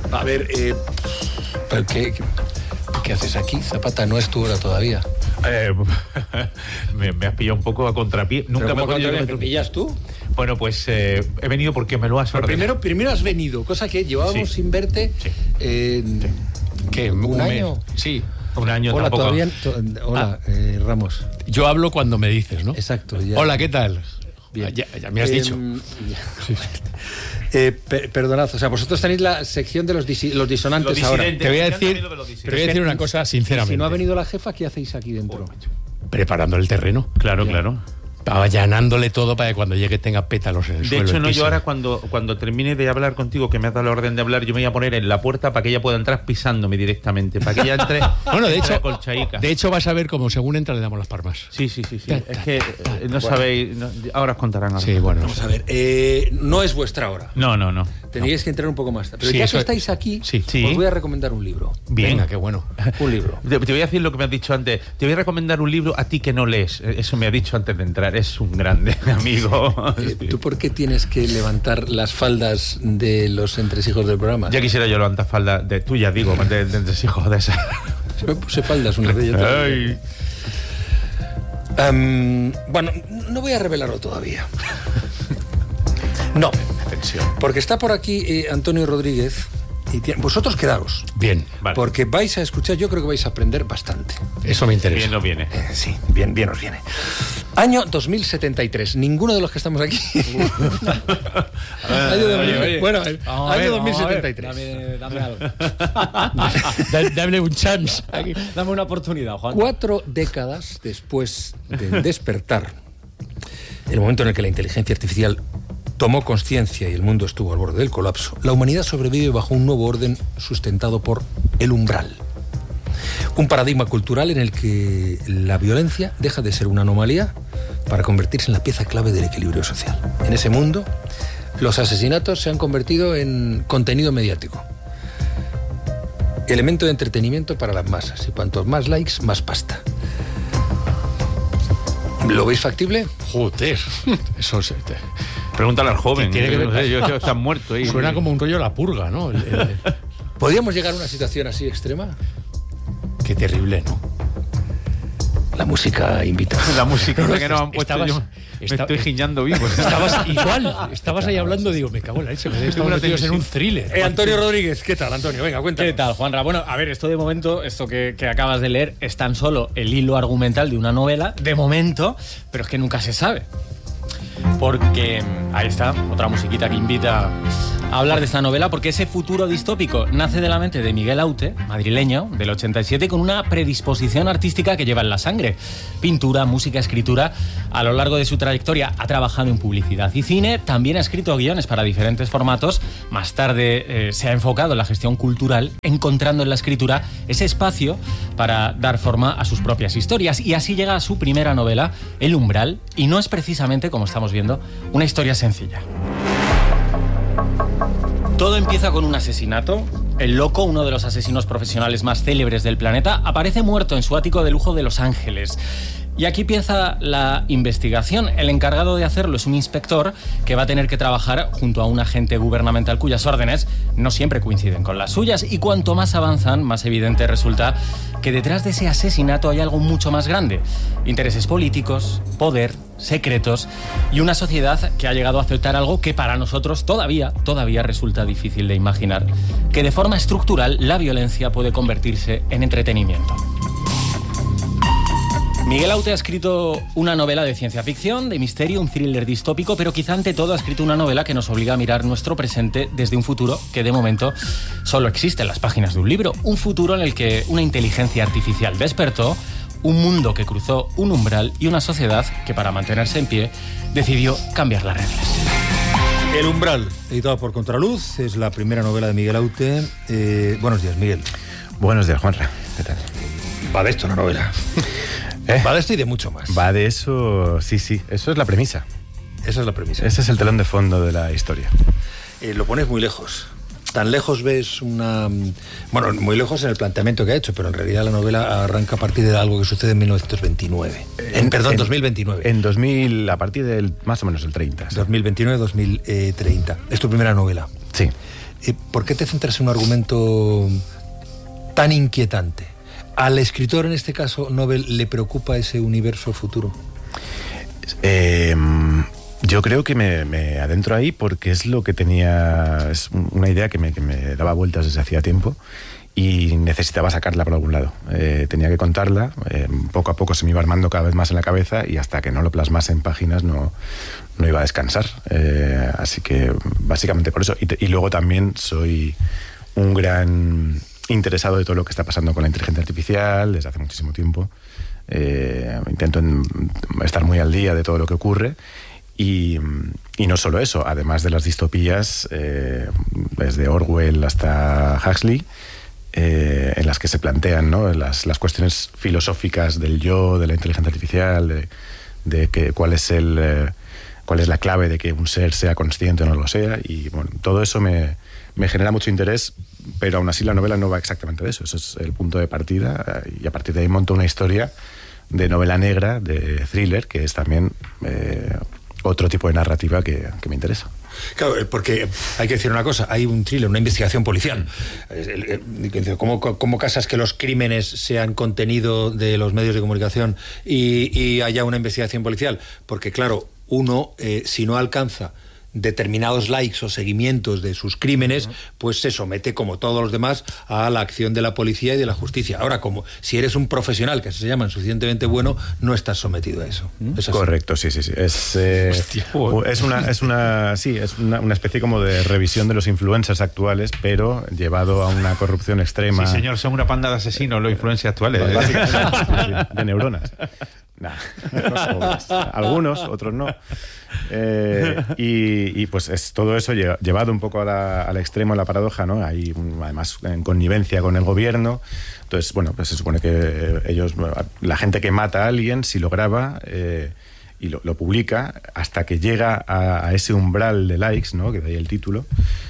A ver, ¿pero qué haces aquí? Zapata, no es tu hora todavía. Me has pillado un poco a contrapié. Nunca me pillas tú. Bueno, pues he venido porque me lo has ordenado. Primero has venido, cosa que llevábamos sin verte. ¿Qué? ¿Un año? Sí. Un año Hola, tampoco. Hola, Ramos. Yo hablo cuando me dices, ¿no? Exacto. Ya. Hola, ¿qué tal? Bien. Ya me has dicho. Perdonad, o sea, vosotros tenéis la sección de los disonantes ahora. Te voy a decir una cosa sinceramente. Si no ha venido la jefa, ¿qué hacéis aquí dentro? Preparando el terreno. Claro, claro. Allanándole todo para que cuando llegue tenga pétalos en el suelo. De hecho, no, yo ahora cuando termine de hablar contigo, que me has dado la orden de hablar, yo me voy a poner en la puerta para que ella pueda entrar pisándome directamente, para que ella entre. Bueno, de hecho vas a ver cómo según entra le damos las palmas. Sí. Es que no sabéis, ahora os contarán algo. Sí, bueno. Vamos a ver, no es vuestra hora. No. Teníais que entrar un poco más tarde. Pero Sí, ya que estáis aquí, os voy a recomendar un libro. Bien. Venga, qué bueno. Un libro. Te voy a decir lo que me has dicho antes. Te voy a recomendar un libro a ti que no lees. Eso me ha dicho antes de entrar. Es un grande amigo. ¿Tú por qué tienes que levantar las faldas de los entresijos del programa? Ya quisiera yo levantar faldas de tuyas, digo, de entresijos de esas. Se me puse faldas una vez. Bueno, no voy a revelarlo todavía. No. Porque está por aquí Antonio Rodríguez. Y vosotros quedaros. Bien. Vale. Porque vais a escuchar, yo creo que vais a aprender bastante. Eso me interesa. Bien nos viene. Sí, bien os viene. Año 2073. Ninguno de los que estamos aquí. Año 2073. Dame algo. Dame un chance. Dame una oportunidad, Juan. 4 décadas después del despertar, el momento en el que la inteligencia artificial tomó conciencia y el mundo estuvo al borde del colapso, la humanidad sobrevive bajo un nuevo orden sustentado por el umbral. Un paradigma cultural en el que la violencia deja de ser una anomalía para convertirse en la pieza clave del equilibrio social. En ese mundo, los asesinatos se han convertido en contenido mediático. Elemento de entretenimiento para las masas. Y cuantos más likes, más pasta. ¿Lo veis factible? Joder. Eso es... Pregúntale al joven. Tiene que ver. Yo están muertos ahí. Suena como un rollo La Purga, ¿no? ¿Podríamos llegar a una situación así extrema? Qué terrible, ¿no? La música invita. La música que nos han puesto. Me estoy giñando vivo. Estabas ahí hablando, digo, me cago en la leche, estamos metidos en un thriller. Antonio Rodríguez, ¿qué tal, Antonio? Venga, cuéntanos. ¿Qué tal, Juanra? Bueno, a ver, esto de momento, esto que acabas de leer, es tan solo el hilo argumental de una novela, de momento, pero es que nunca se sabe. Porque ahí está, otra musiquita que invita a hablar de esta novela, porque ese futuro distópico nace de la mente de Miguel Aute, madrileño, del 87, con una predisposición artística que lleva en la sangre. Pintura, música, escritura. A lo largo de su trayectoria ha trabajado en publicidad y cine, también ha escrito guiones para diferentes formatos. Más tarde se ha enfocado en la gestión cultural, encontrando en la escritura ese espacio para dar forma a sus propias historias. Y así llega a su primera novela, El Umbral, y no es precisamente, como estamos viendo, una historia sencilla. Todo empieza con un asesinato. El loco, uno de los asesinos profesionales más célebres del planeta, aparece muerto en su ático de lujo de Los Ángeles. Y aquí empieza la investigación. El encargado de hacerlo es un inspector que va a tener que trabajar junto a un agente gubernamental cuyas órdenes no siempre coinciden con las suyas. Y cuanto más avanzan, más evidente resulta que detrás de ese asesinato hay algo mucho más grande. Intereses políticos, poder, secretos y una sociedad que ha llegado a aceptar algo que para nosotros todavía resulta difícil de imaginar. Que de forma estructural la violencia puede convertirse en entretenimiento. Miguel Aute ha escrito una novela de ciencia ficción, de misterio, un thriller distópico, pero quizá ante todo ha escrito una novela que nos obliga a mirar nuestro presente desde un futuro que de momento solo existe en las páginas de un libro. Un futuro en el que una inteligencia artificial despertó, un mundo que cruzó un umbral y una sociedad que para mantenerse en pie decidió cambiar las reglas. El Umbral, editado por Contraluz, es la primera novela de Miguel Aute. Buenos días, Miguel. Buenos días, Juanra. ¿Qué tal? Va de esto la novela. Va de esto y de mucho más. Va de eso, sí. Eso es la premisa. Esa es la premisa. Ese es el telón de fondo de la historia. Lo pones muy lejos. Tan lejos ves una... Bueno, muy lejos en el planteamiento que ha hecho, pero en realidad la novela arranca a partir de algo que sucede en 1929. Perdón, 2029. En 2000, a partir del más o menos el 30. ¿Sí? 2029-2030. Es tu primera novela. Sí. ¿por qué te centras en un argumento tan inquietante? ¿Al escritor, en este caso, Nobel, le preocupa ese universo futuro? Yo creo que me adentro ahí porque es lo que tenía, es una idea que me daba vueltas desde hacía tiempo y necesitaba sacarla por algún lado. Tenía que contarla, poco a poco se me iba armando cada vez más en la cabeza y hasta que no lo plasmase en páginas no iba a descansar. Así que básicamente por eso. Y luego también soy un gran interesado de todo lo que está pasando con la inteligencia artificial desde hace muchísimo tiempo. Intento estar muy al día de todo lo que ocurre. Y no solo eso, además de las distopías, desde Orwell hasta Huxley, en las que se plantean, ¿no?, las cuestiones filosóficas del yo, de la inteligencia artificial, de que, cuál es la clave de que un ser sea consciente o no lo sea. Y bueno, todo eso me genera mucho interés, pero aún así la novela no va exactamente de eso. Eso es el punto de partida y a partir de ahí monto una historia de novela negra, de thriller, que es también otro tipo de narrativa que me interesa. Claro, porque hay que decir una cosa, hay un thriller, una investigación policial. ¿Cómo casas que los crímenes sean contenido de los medios de comunicación y haya una investigación policial? Porque claro, uno, si no alcanza determinados likes o seguimientos de sus crímenes, pues se somete, como todos los demás, a la acción de la policía y de la justicia. Ahora, como si eres un profesional, que se llaman suficientemente bueno, no estás sometido a eso. ¿Es correcto, sí. Es una especie como de revisión de los influencers actuales, pero llevado a una corrupción extrema. Sí, señor, son una panda de asesinos los influencers actuales. De neuronas. Algunos, otros no. Y pues es todo eso llevado un poco al extremo, a la paradoja, ¿no? Hay además en connivencia con el gobierno. Entonces, bueno, pues se supone que la gente que mata a alguien, si lo graba y lo publica, hasta que llega a ese umbral de likes, ¿no?, que de ahí el título,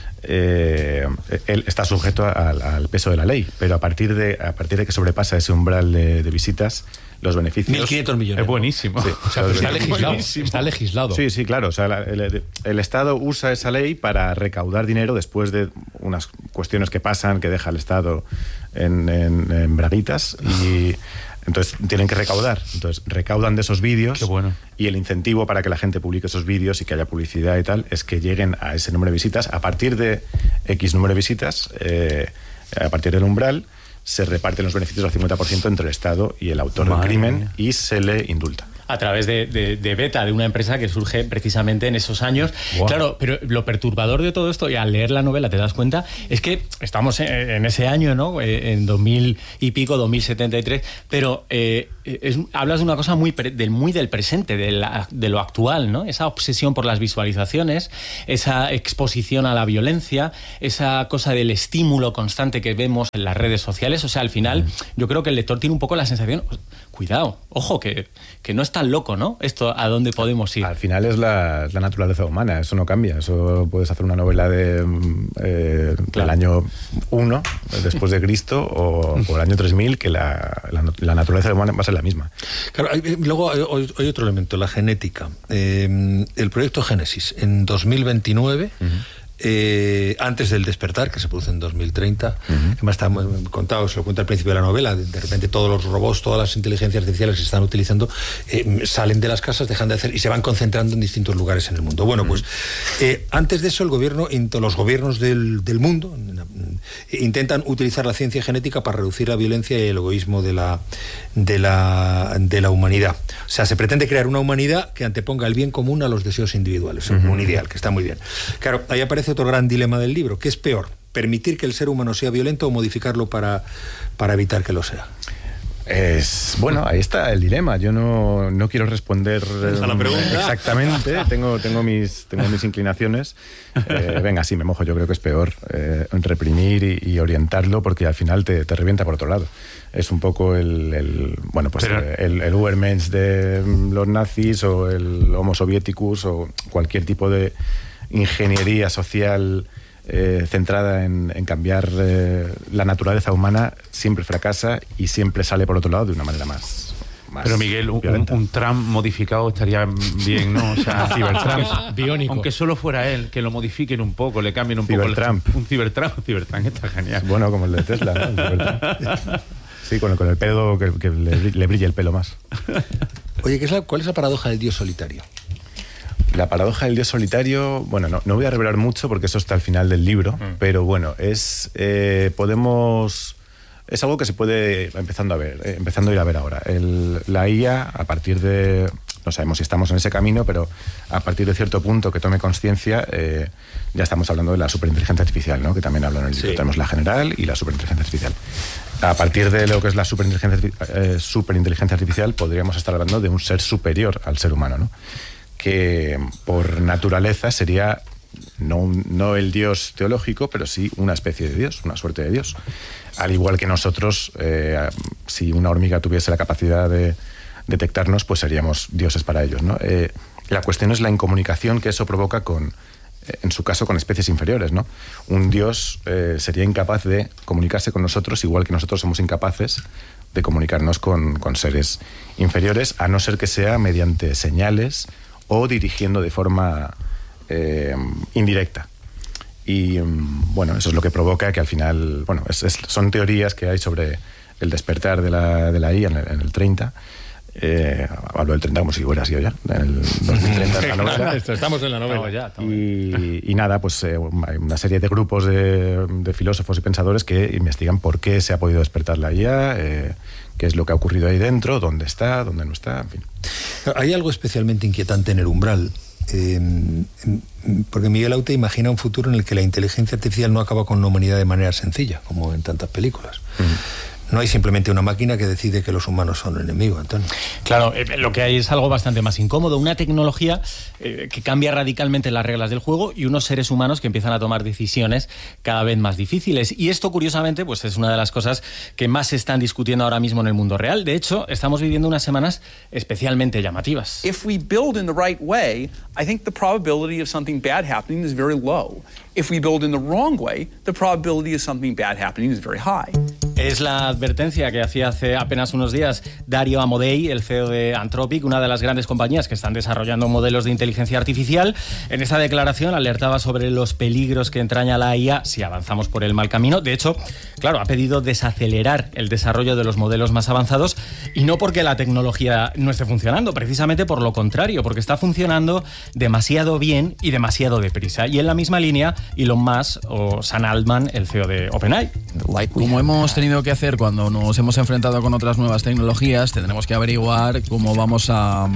él está sujeto al peso de la ley, pero a partir de que sobrepasa ese umbral de visitas, los beneficios... 1.500 millones. Es buenísimo. Sí, o sea, está legislado. Sí, claro. O sea, el Estado usa esa ley para recaudar dinero después de unas cuestiones que pasan, que deja el Estado en braguitas, y entonces tienen que recaudar. Entonces recaudan de esos vídeos. Qué bueno. Y el incentivo para que la gente publique esos vídeos y que haya publicidad y tal es que lleguen a ese número de visitas. A partir de X número de visitas, a partir del umbral, se reparten los beneficios al 50% entre el Estado y el autor del crimen y se le indulta. A través de Beta, de una empresa que surge precisamente en esos años. Wow. Claro, pero lo perturbador de todo esto, y al leer la novela te das cuenta, es que estamos en ese año, ¿no?, en 2000 y pico, 2073, pero hablas de una cosa muy del presente, de lo actual, ¿no? Esa obsesión por las visualizaciones, esa exposición a la violencia, esa cosa del estímulo constante que vemos en las redes sociales. O sea, al final, yo creo que el lector tiene un poco la sensación, cuidado, ojo, que no es tan loco, ¿no? Esto, ¿a dónde podemos ir? Al final es la naturaleza humana, eso no cambia. Eso puedes hacer una novela del año 1, después de Cristo, o el año 3000, que la naturaleza humana va a ser la misma. Claro, luego hay otro elemento, la genética. El proyecto Génesis, en 2029... antes del despertar, que se produce en 2030, además está contado, se lo cuenta al principio de la novela, de repente todos los robots, todas las inteligencias artificiales que se están utilizando salen de las casas, dejan de hacer y se van concentrando en distintos lugares en el mundo. Bueno, pues antes de eso los gobiernos del mundo intentan utilizar la ciencia genética para reducir la violencia y el egoísmo de la humanidad. O sea, se pretende crear una humanidad que anteponga el bien común a los deseos individuales, un ideal, que está muy bien. Claro, ahí aparece otro gran dilema del libro. ¿Qué es peor? ¿Permitir que el ser humano sea violento o modificarlo para evitar que lo sea? Bueno, ahí está el dilema. Yo no quiero responder a la pregunta exactamente. tengo mis inclinaciones. Venga, sí, me mojo. Yo creo que es peor reprimir y orientarlo, porque al final te revienta por otro lado. Es un poco el Übermensch de los nazis, o el Homo Sovieticus, o cualquier tipo de ingeniería social centrada en cambiar la naturaleza humana, siempre fracasa y siempre sale por otro lado de una manera más más. Pero Miguel, un Trump modificado estaría bien, ¿no? O sea, Cybertrump biónico. Aunque solo fuera él, que lo modifiquen un poco, le cambien un Cybertrump. poco. Un Cybertrump está genial. Bueno, como el de Tesla, ¿no? El Cybertrump. Sí, con el pelo, que le brille el pelo más. Oye, ¿cuál es la paradoja del dios solitario? La paradoja del dios solitario, bueno, no voy a revelar mucho porque eso está al final del libro, pero bueno, es algo que se puede empezando a ir a ver ahora. La IA, a partir de, no sabemos si estamos en ese camino, pero a partir de cierto punto que tome conciencia, ya estamos hablando de la superinteligencia artificial, ¿no? Que también hablo en el libro. Sí. Tenemos la general y la superinteligencia artificial. A partir de lo que es la superinteligencia artificial, podríamos estar hablando de un ser superior al ser humano, ¿no? Que por naturaleza sería no el dios teológico, pero sí una especie de dios, una suerte de dios. Al igual que nosotros, si una hormiga tuviese la capacidad de detectarnos, pues seríamos dioses para ellos, ¿no? La cuestión es la incomunicación que eso provoca en su caso, con especies inferiores, ¿no? Un dios sería incapaz de comunicarse con nosotros, igual que nosotros somos incapaces de comunicarnos con seres inferiores, a no ser que sea mediante señales o dirigiendo de forma indirecta. Y bueno, eso es lo que provoca que al final, bueno, son teorías que hay sobre el despertar de la IA en el 30. Hablo del 30 como si hubiera sido ya, en el 2030 en la novela. Estamos en la novela. Y nada, pues hay una serie de grupos de filósofos y pensadores que investigan por qué se ha podido despertar la IA, qué es lo que ha ocurrido ahí dentro, dónde está, dónde no está, en fin. Hay algo especialmente inquietante en el umbral, porque Miguel Aute imagina un futuro en el que la inteligencia artificial no acaba con la humanidad de manera sencilla, como en tantas películas. No hay simplemente una máquina que decide que los humanos son enemigos, Antonio. Claro, lo que hay es algo bastante más incómodo, una tecnología que cambia radicalmente las reglas del juego y unos seres humanos que empiezan a tomar decisiones cada vez más difíciles. Y esto, curiosamente, pues es una de las cosas que más se están discutiendo ahora mismo en el mundo real. De hecho, estamos viviendo unas semanas especialmente llamativas. If we build in the right way, I think the probability of something bad happening is very low. If we build in the wrong way, the probability of something bad happening is very high. Es la advertencia que hacía hace apenas unos días Dario Amodei, el CEO de Anthropic, una de las grandes compañías que están desarrollando modelos de inteligencia artificial. En esta declaración alertaba sobre los peligros que entraña la IA si avanzamos por el mal camino. De hecho, claro, ha pedido desacelerar el desarrollo de los modelos más avanzados, y no porque la tecnología no esté funcionando, precisamente por lo contrario, porque está funcionando demasiado bien y demasiado deprisa. Y en la misma línea, Elon Musk o Sam Altman, el CEO de OpenAI. Como hemos tenido que hacer cuando nos hemos enfrentado con otras nuevas tecnologías, tendremos que averiguar cómo vamos a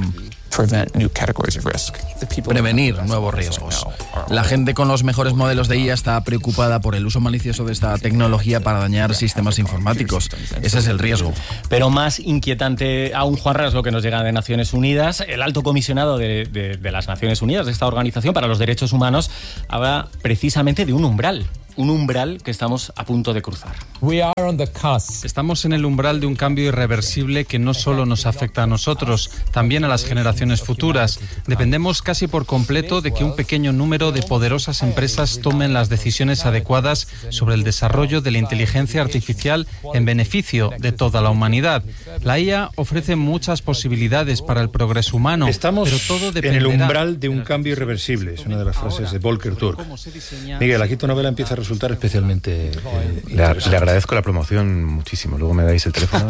prevenir nuevos riesgos. La gente con los mejores modelos de IA está preocupada por el uso malicioso de esta tecnología para dañar sistemas informáticos. Ese es el riesgo. Pero más inquietante aún, Juanra, es lo que nos llega de Naciones Unidas. El alto comisionado de las Naciones Unidas, de esta organización para los derechos humanos, habla precisamente de un umbral que estamos a punto de cruzar. Estamos en el umbral de un cambio irreversible que no solo nos afecta a nosotros, también a las generaciones futuras. Dependemos casi por completo de que un pequeño número de poderosas empresas tomen las decisiones adecuadas sobre el desarrollo de la inteligencia artificial en beneficio de toda la humanidad. La IA ofrece muchas posibilidades para el progreso humano, Estamos pero todo en el dependerá umbral de un cambio irreversible, es una de las frases de Volker Turk. Miguel, aquí tu novela empieza a resultar especialmente Le agradezco la promoción muchísimo. Luego me dais el teléfono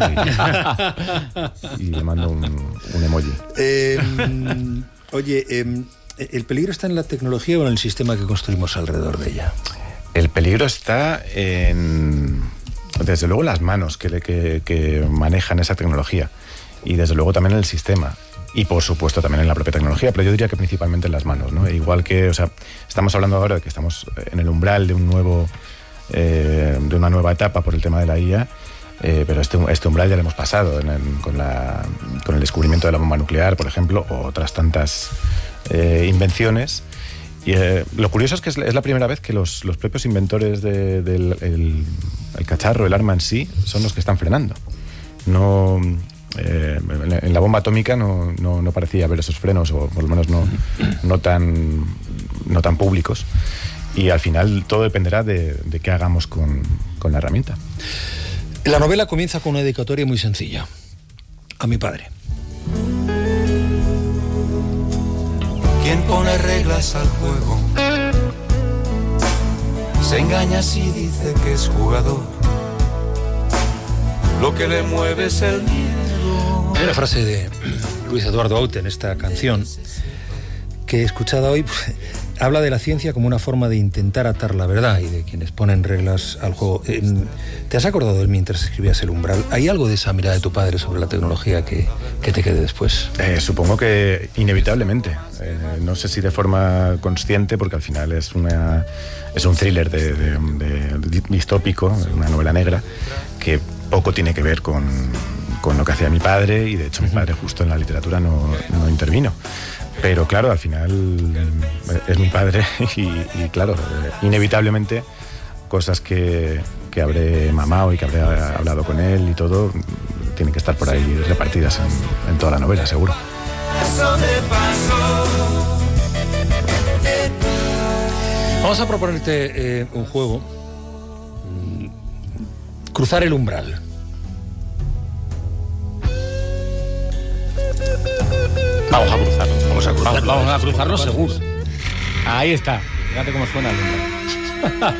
y le mando un emoji. Oye, ¿el peligro está en la tecnología o en el sistema que construimos alrededor de ella? El peligro está desde luego, las manos que manejan esa tecnología, y desde luego también en el sistema. Y por supuesto también en la propia tecnología, pero yo diría que principalmente en las manos, ¿no? Igual que, o sea, estamos hablando ahora de que estamos en el umbral de de una nueva etapa por el tema de la IA, pero este umbral ya lo hemos pasado con el descubrimiento de la bomba nuclear, por ejemplo, o otras tantas invenciones. Y lo curioso es que es la primera vez que los propios inventores del cacharro, el arma en sí, son los que están frenando. No... en la bomba atómica no parecía haber esos frenos, o por lo menos no tan públicos, y al final todo dependerá de qué hagamos con la herramienta. La novela comienza con una dedicatoria muy sencilla: a mi padre. quien pone reglas al juego se engaña si dice que es jugador. Lo que le mueve es el miedo. Hay una frase de Luis Eduardo Aute en esta canción que, escuchada hoy, habla de la ciencia como una forma de intentar atar la verdad y de quienes ponen reglas al juego. ¿Te has acordado de él mientras escribías El Umbral? ¿Hay algo de esa mirada de tu padre sobre la tecnología que te quede después? Supongo que inevitablemente. No sé si de forma consciente, porque al final es un thriller distópico, una novela negra, que poco tiene que ver con lo que hacía mi padre, y de hecho mi padre justo en la literatura no intervino. Pero claro, al final es mi padre y claro, inevitablemente cosas que habré mamado y que habré hablado con él y todo, tienen que estar por ahí repartidas en toda la novela, seguro. Vamos a proponerte un juego. Cruzar el umbral. Vamos a cruzarlo. Vamos a cruzarlo seguro. Ahí está. Fíjate cómo suena el umbral.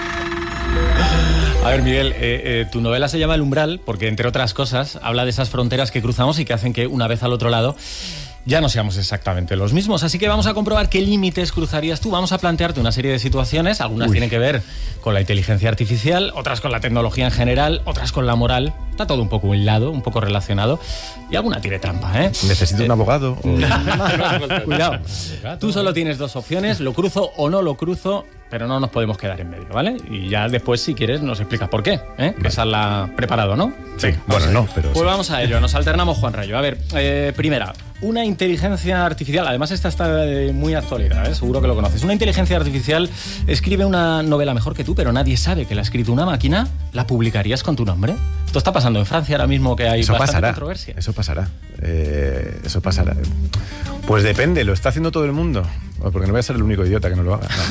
A ver, Miguel, tu novela se llama El Umbral porque, entre otras cosas, habla de esas fronteras que cruzamos y que hacen que, una vez al otro lado, ya no seamos exactamente los mismos. Así que vamos a comprobar qué límites cruzarías tú. Vamos a plantearte una serie de situaciones. Algunas tienen que ver con la inteligencia artificial, otras con la tecnología en general, otras con la moral. Está todo un poco hilado, un poco relacionado. Y alguna tiene trampa, ¿eh? ¿Necesito un abogado? Cuidado. Tú solo tienes dos opciones. Lo cruzo o no lo cruzo, pero no nos podemos quedar en medio, ¿vale? Y ya después, si quieres, nos explicas por qué, ¿eh? Vale. Que esa la preparado, ¿no? Sí, bueno, no, pero pues sí. Vamos a ello, nos alternamos, Juan Rayo. A ver, primera, una inteligencia artificial, además esta está de muy actualidad, ¿eh? Seguro que lo conoces. Una inteligencia artificial escribe una novela mejor que tú, pero nadie sabe que la ha escrito una máquina. ¿La publicarías con tu nombre? Esto está pasando en Francia ahora mismo, que hay bastante controversia. Eso pasará. Eso pasará. Pues depende, ¿lo está haciendo todo el mundo? Porque no voy a ser el único idiota que no lo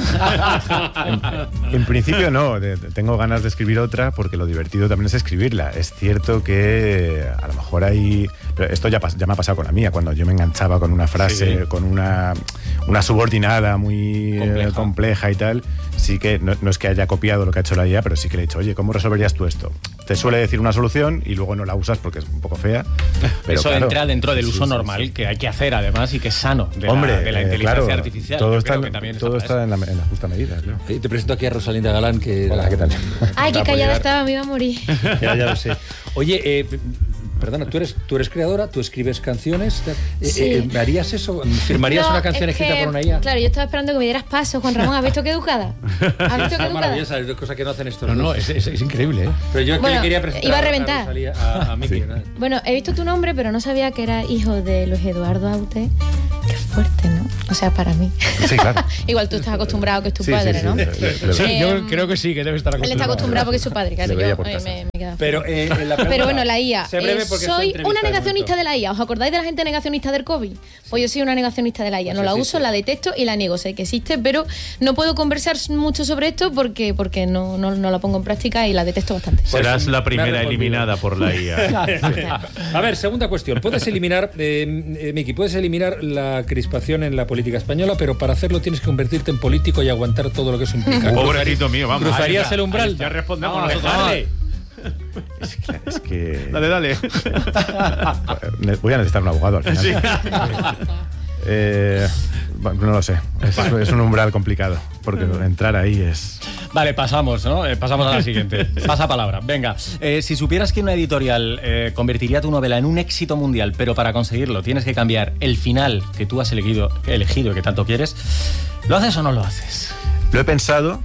haga. En principio no, tengo ganas de escribir otra porque lo divertido también es escribirla. Es cierto que a lo mejor hay... Pero esto ya me ha pasado con la mía, cuando yo me enganchaba con una frase, con una subordinada muy compleja y tal. Sí que no es que haya copiado lo que ha hecho la IA, pero sí que le he dicho, oye, ¿cómo resolverías tú esto? Te suele decir una solución y luego no la usas porque es un poco fea. Pero eso entra dentro del uso normal que hay que hacer, además, y que es sano de la inteligencia artificial. Todo está en la justa medida, claro. Te presento aquí a Rosalinda Galán, que... Hola, ¿qué tal? Ay, qué callada estaba, me iba a morir. Ya lo sé. Oye, perdona, tú eres creadora, tú escribes canciones. Sí. ¿Harías eso? ¿Firmarías una canción escrita por una IA? Claro, yo estaba esperando que me dieras paso, Juan Ramón. ¿Has visto qué educada? ¿Has visto qué educada? Maravillosa, es cosa que no hacen estos. No, es increíble, ¿eh? Pero yo le quería presentar iba a reventar. A Miki. Bueno, he visto tu nombre, pero no sabía que era hijo de Luis Eduardo Aute. Qué fuerte, ¿no? O sea, para mí. Sí, claro. Igual tú estás acostumbrado, que es tu padre, ¿no? Sí, yo creo que sí, que debe estar acostumbrado. Él está acostumbrado porque es su padre, claro. Yo me quedo. Pero bueno, la IA. Soy una negacionista de de la IA. ¿Os acordáis de la gente negacionista del COVID? Pues yo soy una negacionista de la IA. No la uso, la detesto y la niego. Sé que existe, pero no puedo conversar mucho sobre esto porque no la pongo en práctica y la detesto bastante. Serás la primera eliminada por la IA. A ver, segunda cuestión. Puedes eliminar, Miki, la crispación en la política española, pero para hacerlo tienes que convertirte en político y aguantar todo lo que eso implica. Pobrecito mío, vamos. ¿Cruzarías el umbral? Ya respondemos nosotros. Dale. Es que... Dale. Voy a necesitar un abogado al final. Sí. No lo sé. Es un umbral complicado, porque entrar ahí es... Vale, pasamos, ¿no? Pasamos a la siguiente. Pasa palabra. Venga, si supieras que una editorial convertiría tu novela en un éxito mundial, pero para conseguirlo tienes que cambiar el final que tú has elegido y que tanto quieres, ¿lo haces o no lo haces? Lo he pensado.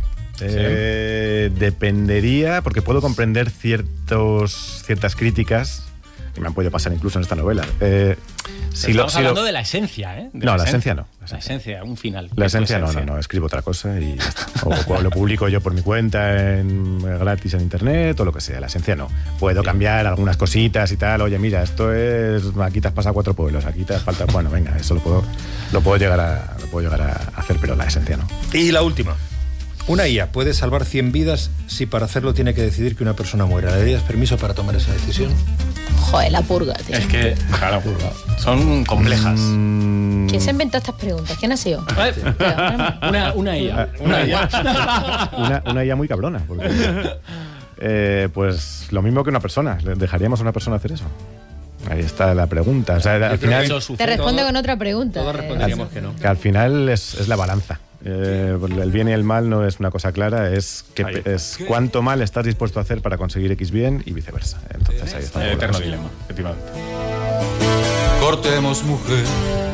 Dependería, porque puedo comprender ciertas críticas que me han podido pasar incluso en esta novela. Estamos hablando de la esencia, ¿eh? La esencia no. La esencia, un final. La esencia no, escribo otra cosa y ya está. O lo publico yo por mi cuenta gratis en internet o lo que sea. La esencia no. Puedo cambiar algunas cositas y tal. Oye, mira, esto es... Aquí te has pasado 4 pueblos, aquí te falta... Bueno, venga, eso lo puedo llegar a hacer, pero la esencia no. Y la última. Una IA puede salvar 100 vidas si para hacerlo tiene que decidir que una persona muera. ¿Le darías permiso para tomar esa decisión? Joder, la purga, tío. Es que, claro, son complejas. ¿Quién se ha inventado estas preguntas? ¿Quién ha sido? Una IA. Una IA muy cabrona. Porque, pues lo mismo que una persona. ¿Dejaríamos a una persona hacer eso? Ahí está la pregunta. O sea, al final, te responde con otra pregunta. Todos responderíamos que no. Que al final es la balanza. El bien y el mal no es una cosa clara, es cuánto mal estás dispuesto a hacer para conseguir X bien y viceversa. Entonces ahí está. El eterno dilema, efectivamente. Cortemos, mujer,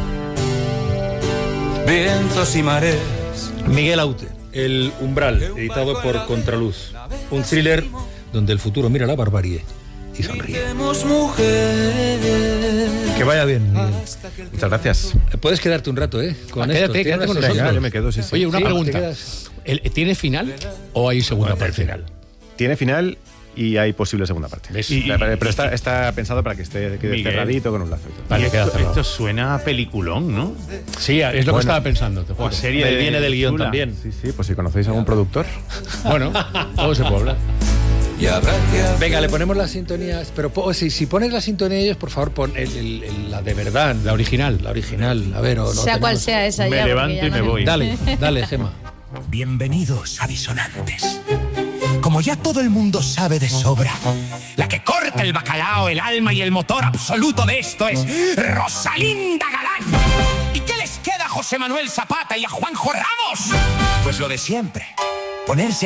vientos y mareas. Miguel Aute, El Umbral, editado por Contraluz. Un thriller donde el futuro mira la barbarie y sonríe. Que vaya bien, Miguel. Muchas gracias. Puedes quedarte un rato, con esto. Quédate con nosotros. Yo me quedo, sí. Oye, una pregunta. ¿Tiene final o hay segunda parte? Final. Tiene final y hay posible segunda parte. Pero está pensado para que quede cerradito con un lazo. Vale, esto suena a peliculón, ¿no? Sí, es lo que estaba pensando. O serie viene del guión también. Sí, pues si conocéis a algún productor. Bueno, todo se puede hablar. Venga, le ponemos las sintonías, pero si pones la sintonía de ellos, por favor, pon la de verdad, la original. La original, a ver, o no. Sea cual sea esa, me levanto y me voy. Dale, Gema. Bienvenidos a Disonantes. Como ya todo el mundo sabe de sobra, la que corta el bacalao, el alma y el motor absoluto de esto es Rosalinda Galán. ¿Y qué les queda a José Manuel Zapata y a Juanjo Ramos? Pues lo de siempre, ponerse